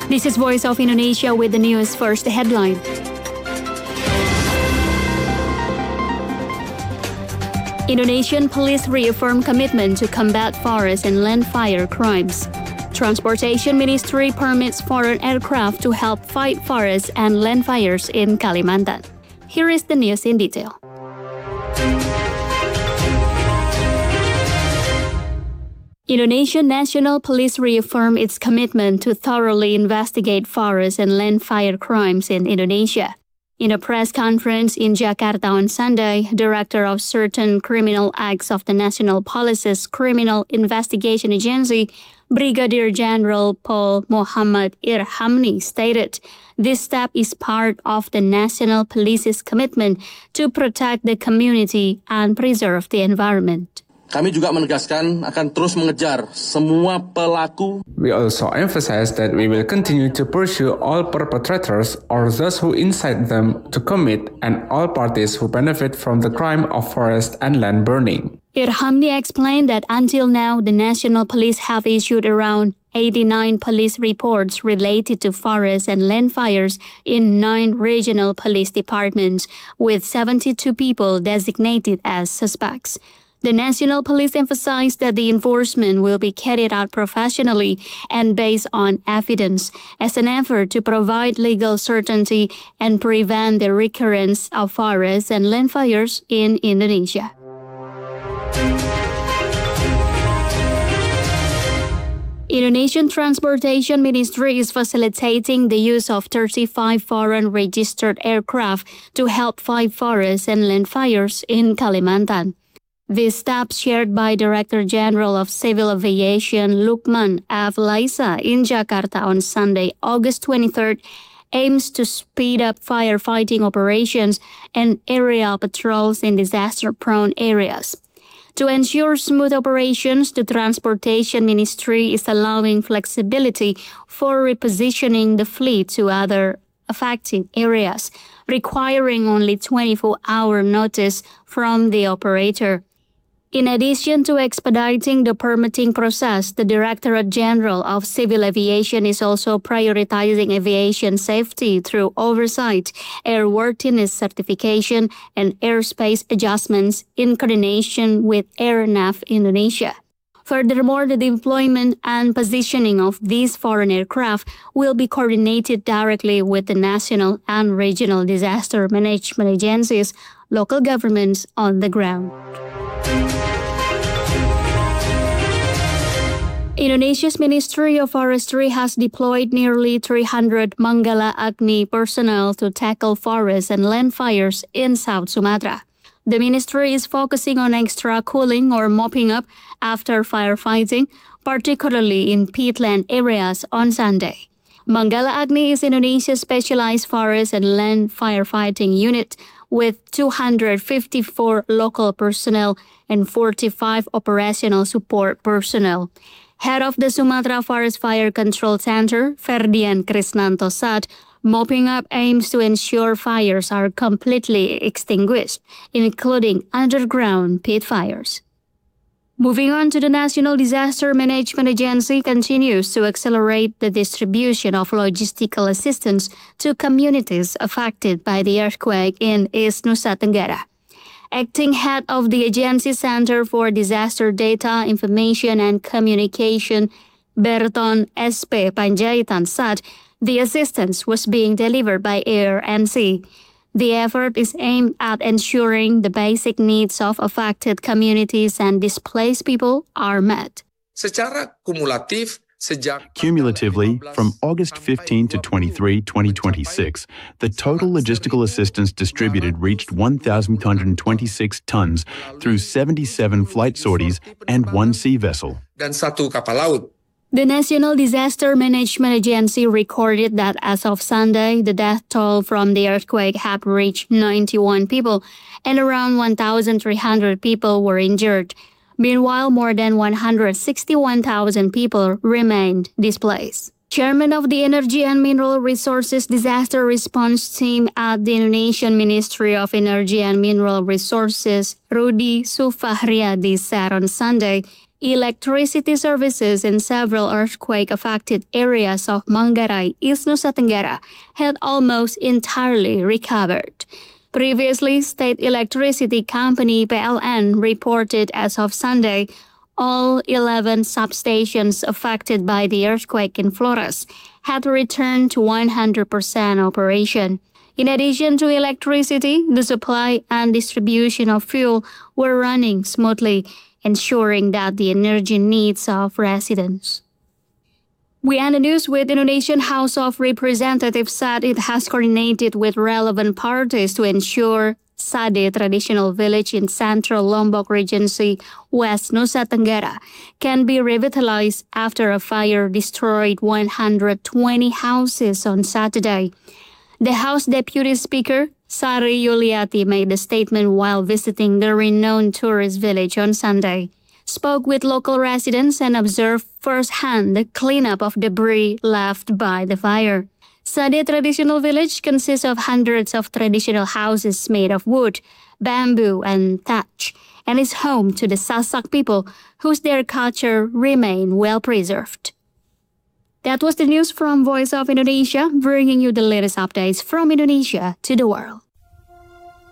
This is Voice of Indonesia with the news first headline. Indonesian police reaffirm commitment to combat forest and land fire crimes. Transportation Ministry permits foreign aircraft to help fight forest and land fires in Kalimantan. Here is the news in detail. Indonesian National Police reaffirmed its commitment to thoroughly investigate forest and land fire crimes in Indonesia. In a press conference in Jakarta on Sunday, Director of Certain Criminal Acts of the National Police's Criminal Investigation Agency, Brigadier General Paul Muhammad Irhamni stated, this step is part of the National Police's commitment to protect the community and preserve the environment. Kami juga menegaskan akan terus mengejar semua pelaku. We also emphasize that we will continue to pursue all perpetrators or those who incite them to commit and all parties who benefit from the crime of forest and land burning. Irhamni explained that until now, the National Police have issued around 89 police reports related to forest and land fires in 9 regional police departments, with 72 people designated as suspects. The National Police emphasized that the enforcement will be carried out professionally and based on evidence as an effort to provide legal certainty and prevent the recurrence of forest and land fires in Indonesia. Indonesian Transportation Ministry is facilitating the use of 35 foreign registered aircraft to help fight forest and land fires in Kalimantan. This step shared by Director General of Civil Aviation Lukman F. Laisa in Jakarta on Sunday, August 23rd, aims to speed up firefighting operations and aerial patrols in disaster-prone areas. To ensure smooth operations, the Transportation Ministry is allowing flexibility for repositioning the fleet to other affected areas, requiring only 24-hour notice from the operator. In addition to expediting the permitting process, the Directorate General of Civil Aviation is also prioritizing aviation safety through oversight, airworthiness certification, and airspace adjustments in coordination with Airnav Indonesia. Furthermore, the deployment and positioning of these foreign aircraft will be coordinated directly with the national and regional disaster management agencies, local governments on the ground. Indonesia's Ministry of Forestry has deployed nearly 300 Manggala Agni personnel to tackle forest and land fires in South Sumatra. The ministry is focusing on extra cooling or mopping up after firefighting, particularly in peatland areas on Sunday. Manggala Agni is Indonesia's specialized forest and land firefighting unit with 254 local personnel and 45 operational support personnel. Head of the Sumatra Forest Fire Control Center, Ferdian Krisnanto said, mopping up aims to ensure fires are completely extinguished, including underground pit fires. Moving on to the National Disaster Management Agency continues to accelerate the distribution of logistical assistance to communities affected by the earthquake in East Nusa Tenggara. Acting head of the Agency Center for Disaster Data, Information and Communication, Berton S.P. Panjaitan said the assistance was being delivered by air and sea. The effort is aimed at ensuring the basic needs of affected communities and displaced people are met. Cumulatively, from August 15 to 23, 2026, the total logistical assistance distributed reached 1,226 tons through 77 flight sorties and 1 sea vessel. The National Disaster Management Agency recorded that as of Sunday, the death toll from the earthquake had reached 91 people and around 1,300 people were injured. Meanwhile, more than 161,000 people remained displaced. Chairman of the Energy and Mineral Resources Disaster Response Team at the Indonesian Ministry of Energy and Mineral Resources, Rudi Sufahriadi, said on Sunday, electricity services in several earthquake-affected areas of Manggarai, East Nusa Tenggara, had almost entirely recovered. Previously, State Electricity Company PLN reported as of Sunday all 11 substations affected by the earthquake in Flores had returned to 100% operation. In addition to electricity, the supply and distribution of fuel were running smoothly, ensuring that the energy needs of residents. We end the news with Indonesian House of Representatives said it has coordinated with relevant parties to ensure Sade traditional village in central Lombok Regency, West Nusa Tenggara, can be revitalized after a fire destroyed 120 houses on Saturday. The House Deputy Speaker, Sari Yuliati, made the statement while visiting the renowned tourist village on Sunday, spoke with local residents and observed firsthand the cleanup of debris left by the fire. Sade Traditional Village consists of hundreds of traditional houses made of wood, bamboo, and thatch, and is home to the Sasak people, whose culture remain well preserved. That was the news from Voice of Indonesia, bringing you the latest updates from Indonesia to the world.